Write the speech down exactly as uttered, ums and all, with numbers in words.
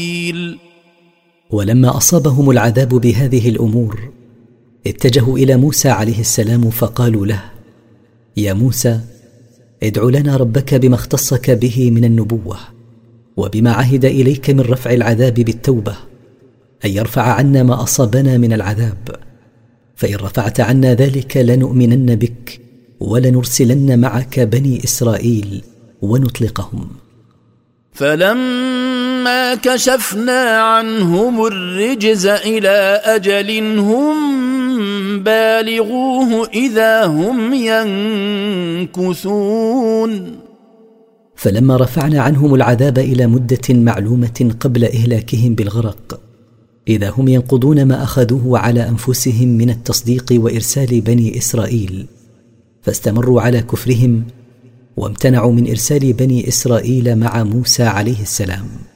ولما أصابهم العذاب بهذه الأمور اتجهوا إلى موسى عليه السلام فقالوا له: يا موسى، ادع لنا ربك بما اختصك به من النبوة وبما عهد إليك من رفع العذاب بالتوبة، أن يرفع عنا ما أصابنا من العذاب، فإن رفعت عنا ذلك لنؤمنن بك ولنرسلن معك بني إسرائيل ونطلقهم. فلما كشفنا عنهم الرجز إلى أجل هم بالغوه إذا هم ينكثون. فلما رفعنا عنهم العذاب إلى مدة معلومة قبل إهلاكهم بالغرق إذا هم ينقضون ما أخذوه على أنفسهم من التصديق وإرسال بني إسرائيل، فاستمروا على كفرهم وامتنعوا من إرسال بني إسرائيل مع موسى عليه السلام.